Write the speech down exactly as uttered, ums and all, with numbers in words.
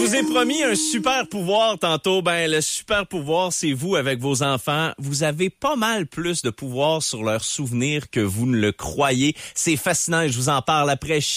vous ai promis un super pouvoir tantôt. Ben, le super pouvoir, c'est vous avec vos enfants. Vous avez pas mal plus de pouvoir sur leurs souvenirs que vous ne le croyez. C'est fascinant et je vous en parle après.